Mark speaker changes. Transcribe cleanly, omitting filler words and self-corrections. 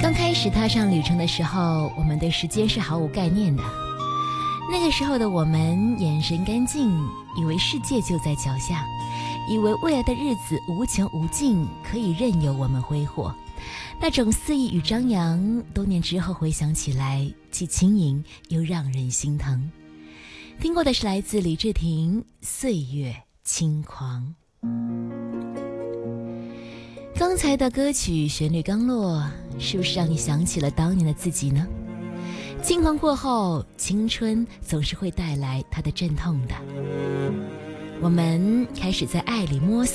Speaker 1: 刚开始踏上旅程的时候，我们对时间是毫无概念的。那个时候的我们眼神干净，以为世界就在脚下，以为未来的日子无穷无尽，可以任由我们挥霍。那种肆意与张扬，多年之后回想起来，既轻盈又让人心疼。听过的是来自李治廷《岁月轻狂》。刚才的歌曲旋律刚落，是不是让你想起了当年的自己呢？轻狂过后，青春总是会带来它的阵痛的。我们开始在爱里摸索。